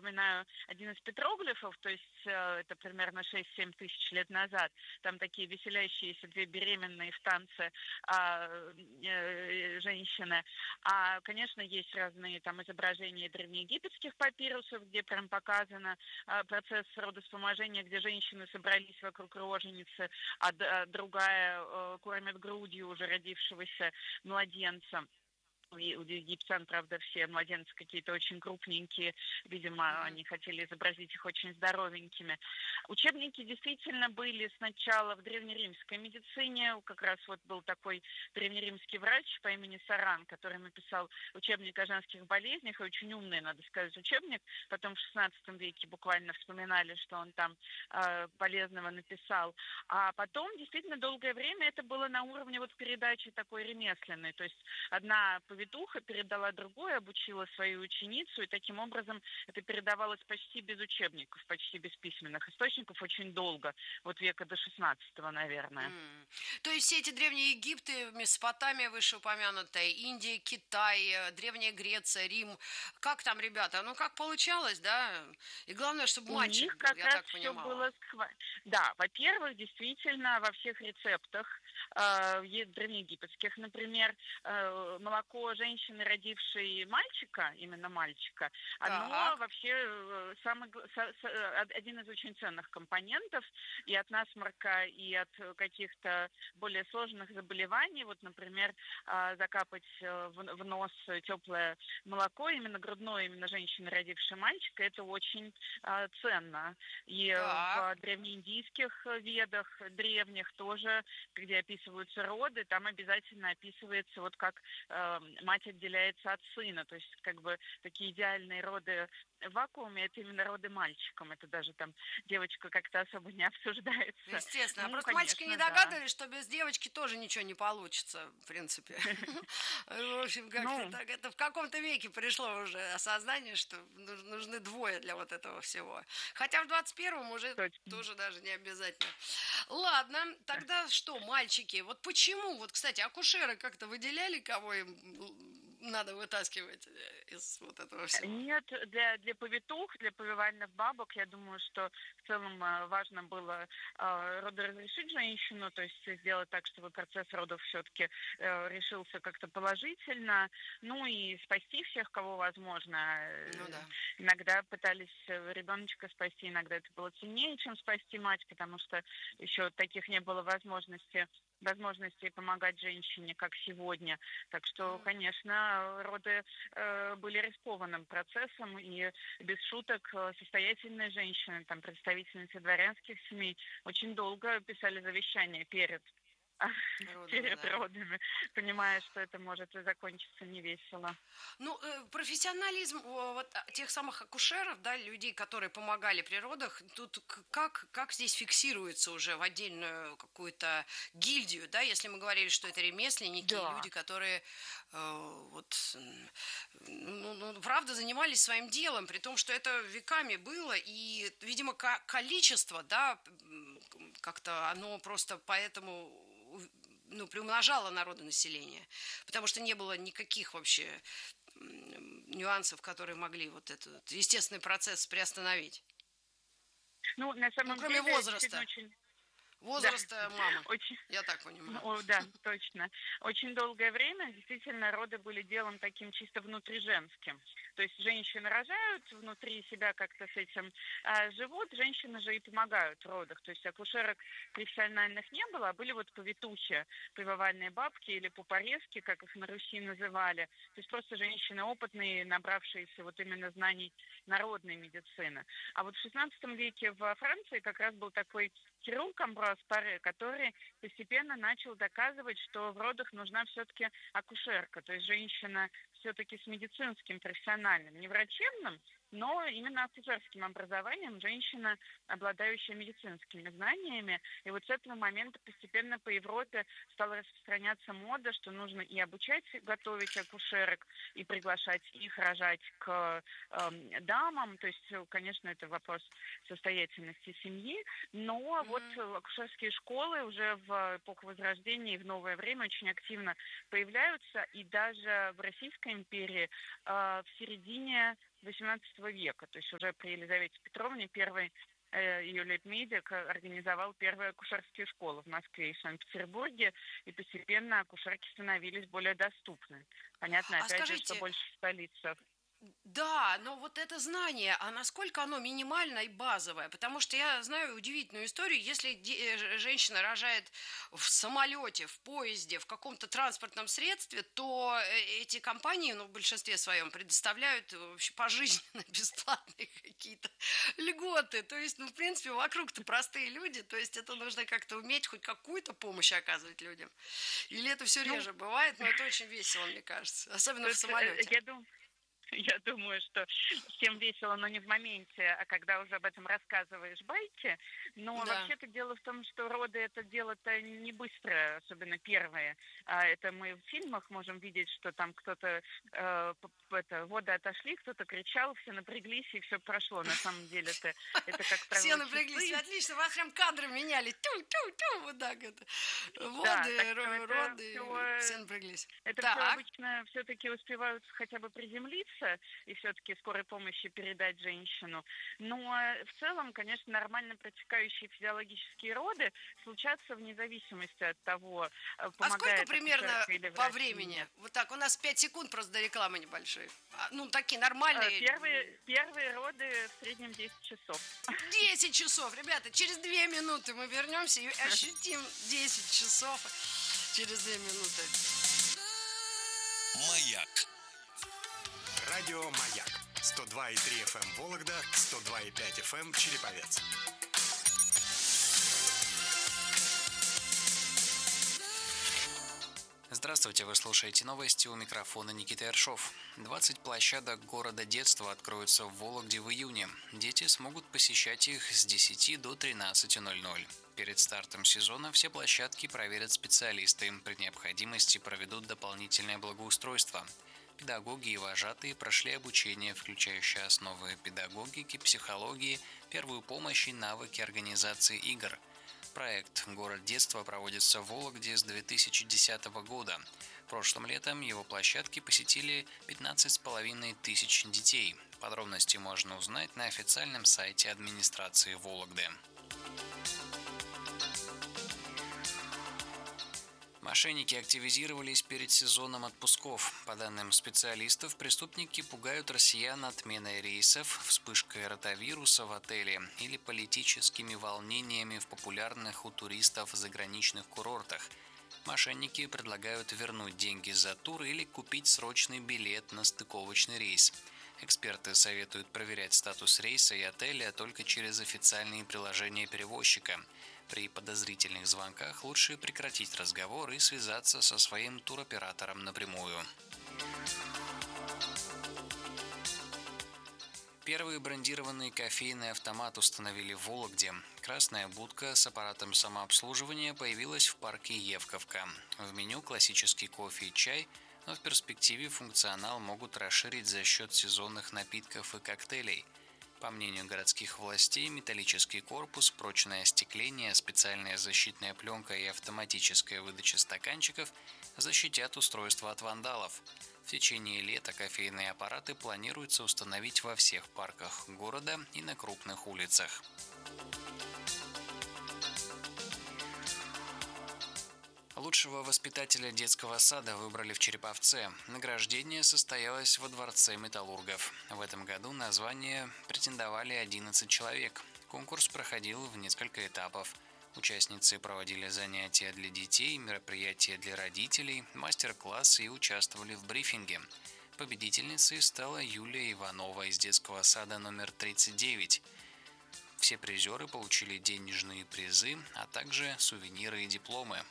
вспоминаю один из петроглифов, то есть это примерно 6-7 тысяч лет назад, там такие веселящиеся две беременные в танце женщины. А, конечно, есть разные там изображения древнеегипетских папирусов, где прям показано процесс родовспоможения, где женщины собрались вокруг роженицы, а другая кормит грудью уже родившегося младенца. У египтян, правда, все младенцы какие-то очень крупненькие. Видимо, они хотели изобразить их очень здоровенькими. Учебники действительно были сначала в древнеримской медицине. Как раз вот был такой древнеримский врач по имени Саран, который написал учебник о женских болезнях. И очень умный, надо сказать, учебник. Потом в XVI веке буквально вспоминали, что он там полезного написал. А потом действительно долгое время это было на уровне вот передачи такой ремесленной. То есть одна повитуха передала другой, обучила свою ученицу, и таким образом это передавалось почти без учебников, почти без письменных источников очень долго, вот века до 16-го, наверное. То есть все эти древние Египты, Месопотамия вышеупомянутая, Индия, Китай, Древняя Греция, Рим, как там, ребята? Ну, как получалось, да? И главное, чтобы У мальчик них был, как я раз так все понимала. было... Да, во-первых, действительно, во всех рецептах древнеегипетских, например, молоко женщины, родившей мальчика, именно мальчика, оно Так, вообще один из очень ценных компонентов и от насморка, и от каких-то более сложных заболеваний. Вот, например, закапать в нос теплое молоко, именно грудное, именно женщины, родившей мальчика, это очень ценно. И так. в древнеиндийских ведах, древних тоже, где описываются роды, там обязательно описывается вот как мать отделяется от сына. То есть как бы такие идеальные роды в вакууме, это именно роды мальчиком. Это даже там девочка как-то особо не обсуждается. Естественно. А Ну, просто мальчики не конечно, да. догадывались, что без девочки тоже ничего не получится, в принципе. В общем, как-то Ну, так. Это в каком-то веке пришло уже осознание, что нужны двое для вот этого всего. Хотя в 21-м уже точно. тоже даже не обязательно. Ладно, тогда что, мальчики? Вот почему? Вот, кстати, акушеры как-то выделяли, кого им надо вытаскивать из вот этого всего? Нет, для повитух, для повивальных бабок, я думаю, что в целом важно было родоразрешить женщину, то есть сделать так, чтобы процесс родов все-таки решился как-то положительно, ну и спасти всех, кого возможно. Ну да. Иногда пытались ребеночка спасти, иногда это было ценнее, чем спасти мать, потому что еще таких не было возможностей помогать женщине, как сегодня. Так что, конечно, роды были рискованным процессом, и без шуток состоятельные женщины, там, представительницы дворянских семей, очень долго писали завещание Родами, перед да. родами, понимая, что это может и закончиться невесело. Ну, профессионализм вот тех самых акушеров, да, людей, которые помогали при родах, тут как здесь фиксируется уже в отдельную какую-то гильдию, да, если мы говорили, что это ремесленники и люди, Да. которые правда занимались своим делом, при том, что это веками было, и, видимо, количество, да, как-то оно просто поэтому приумножало народонаселение, потому что не было никаких вообще нюансов, которые могли вот этот естественный процесс приостановить. Ну, на Ну, самом кроме деле, действительно возраста. очень... Да, Возраста мамы, очень... я так понимаю. О, да, точно. Очень долгое время действительно роды были делом таким чисто внутриженским. То есть женщины рожают, внутри себя как-то с этим живут, женщины же и помогают в родах. То есть акушерок профессиональных не было, а были вот повитухи, повивальные бабки или пупорезки, как их на Руси называли. То есть просто женщины опытные, набравшиеся вот именно знаний народной медицины. А вот в XVI веке во Франции как раз был такой хирург Амброс Паре, который постепенно начал доказывать, что в родах нужна все-таки акушерка, то есть женщина все-таки с медицинским профессиональным, не врачебным, но именно акушерским образованием, женщина, обладающая медицинскими знаниями. И вот с этого момента постепенно по Европе стала распространяться мода, что нужно и обучать, готовить акушерок, и приглашать их рожать к дамам. То есть, конечно, это вопрос состоятельности семьи, но вот акушерские школы уже в эпоху Возрождения и в новое время очень активно появляются, и даже в Российской империи в середине XVIII века. То есть уже при Елизавете Петровне первый ее лейб-медик организовал первые акушерские школы в Москве и Санкт-Петербурге, и постепенно акушерки становились более доступны. Понятно, А опять же, что скажите, больше в столицах. да, но вот это знание, а насколько оно минимальное и базовое? Потому что я знаю удивительную историю, если женщина рожает в самолете, в поезде, в каком-то транспортном средстве, то эти компании, ну, в большинстве своем, предоставляют вообще пожизненно бесплатные какие-то льготы. То есть, ну, в принципе, вокруг-то простые люди, то есть это нужно как-то уметь хоть какую-то помощь оказывать людям. Или это все Ну, реже бывает, но это очень весело, мне кажется, особенно в тут, самолете. я думаю, что всем весело, но не в моменте, а когда уже об этом рассказываешь байки. Но Да. вообще-то дело в том, что роды это дело-то не быстрое, особенно первые. Это мы в фильмах можем видеть, что там кто-то воды отошли, кто-то кричал, все напряглись и все прошло. На самом деле это как Все правило, напряглись, часы. отлично, у вас прям кадры меняли. Тю-тю-тю, вот так это. Да, так Воды, что это роды, все все напряглись. это все Так, обычно все-таки успевают хотя бы приземлиться и все-таки скорой помощи передать женщину. Но в целом, конечно, нормально протекающие физиологические роды случатся вне зависимости от того, а сколько помогает примерно акушерка или по врач или времени? нет. Вот так, у нас 5 секунд просто до рекламы небольшой. Ну, такие нормальные. Первые роды в среднем 10 часов. 10 часов. Ребята, через 2 минуты мы вернемся и ощутим 10 часов через 2 минуты. Маяк. Радио «Маяк». 102,3 FM Вологда, 102,5 FM Череповец. Здравствуйте, вы слушаете новости, у микрофона Никита Ершов. 20 площадок города детства откроются в Вологде в июне. Дети смогут посещать их с 10 до 13:00. Перед стартом сезона все площадки проверят специалисты. При необходимости проведут дополнительное благоустройство. Педагоги и вожатые прошли обучение, включающее основы педагогики, психологии, первую помощь и навыки организации игр. Проект «Город детства» проводится в Вологде с 2010 года. Прошлым летом его площадки посетили 15,5 тысяч детей. Подробности можно узнать на официальном сайте администрации Вологды. Мошенники активизировались перед сезоном отпусков. По данным специалистов, преступники пугают россиян отменой рейсов, вспышкой ротавируса в отеле или политическими волнениями в популярных у туристов заграничных курортах. Мошенники предлагают вернуть деньги за тур или купить срочный билет на стыковочный рейс. Эксперты советуют проверять статус рейса и отеля только через официальные приложения перевозчика. При подозрительных звонках лучше прекратить разговор и связаться со своим туроператором напрямую. Первый брендированный кофейный автомат установили в Вологде. Красная будка с аппаратом самообслуживания появилась в парке Евковка. В меню классический кофе и чай, но в перспективе функционал могут расширить за счет сезонных напитков и коктейлей. По мнению городских властей, металлический корпус, прочное остекление, специальная защитная пленка и автоматическая выдача стаканчиков защитят устройство от вандалов. В течение лета кофейные аппараты планируется установить во всех парках города и на крупных улицах. Лучшего воспитателя детского сада выбрали в Череповце. Награждение состоялось во Дворце металлургов. В этом году на звание претендовали 11 человек. Конкурс проходил в несколько этапов. Участницы проводили занятия для детей, мероприятия для родителей, мастер-классы и участвовали в брифинге. Победительницей стала Юлия Иванова из детского сада номер 39. Все призеры получили денежные призы, а также сувениры и дипломы.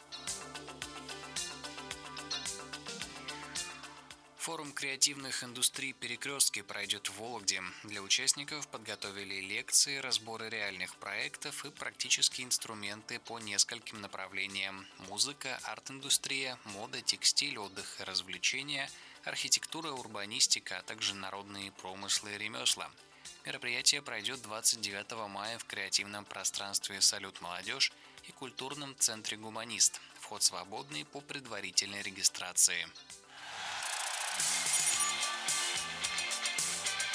Форум креативных индустрий «Перекрестки» пройдет в Вологде. Для участников подготовили лекции, разборы реальных проектов и практические инструменты по нескольким направлениям: музыка, арт-индустрия, мода, текстиль, отдых и развлечения, архитектура, урбанистика, а также народные промыслы и ремесла. Мероприятие пройдет 29 мая в креативном пространстве «Салют Молодежь» и культурном центре «Гуманист». Вход свободный по предварительной регистрации.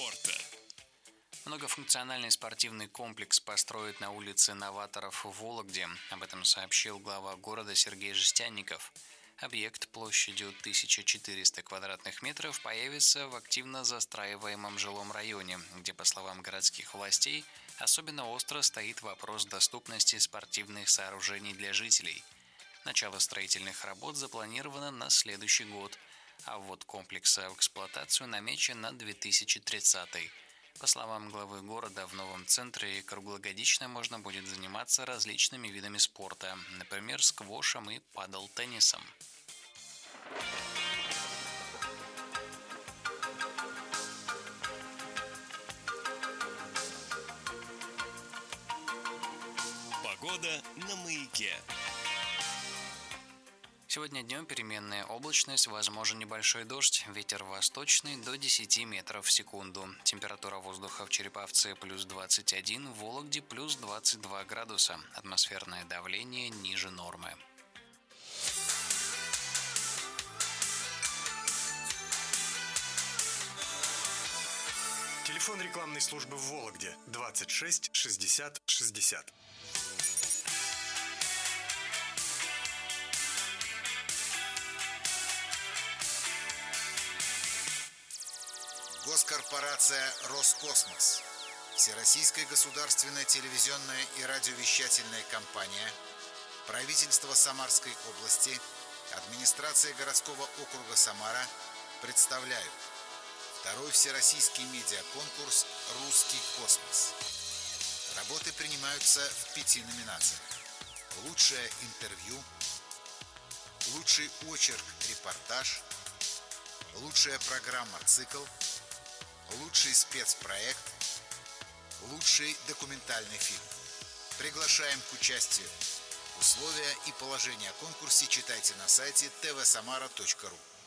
спорта. Многофункциональный спортивный комплекс построят на улице Новаторов в Вологде. Об этом сообщил глава города Сергей Жестянников. Объект площадью 1400 квадратных метров появится в активно застраиваемом жилом районе, где, по словам городских властей, особенно остро стоит вопрос доступности спортивных сооружений для жителей. Начало строительных работ запланировано на следующий год, а ввод комплекса в эксплуатацию намечен на 2030. По словам главы города, в новом центре круглогодично можно будет заниматься различными видами спорта, например, сквошем и падл-теннисом. Погода на Маяке. Сегодня днем переменная облачность, возможен небольшой дождь, ветер восточный до 10 метров в секунду. Температура воздуха в Череповце плюс 21, в Вологде плюс 22 градуса. Атмосферное давление ниже нормы. Телефон рекламной службы в Вологде 26 60 60. Госкорпорация «Роскосмос», Всероссийская государственная телевизионная и радиовещательная компания, правительство Самарской области, администрация городского округа Самара представляют второй всероссийский медиаконкурс «Русский космос». Работы принимаются в 5 номинациях: лучшее интервью, лучший очерк-репортаж, лучшая программа-цикл, лучший спецпроект, лучший документальный фильм. Приглашаем к участию. Условия и положения о конкурсе читайте на сайте tvsamara.ru.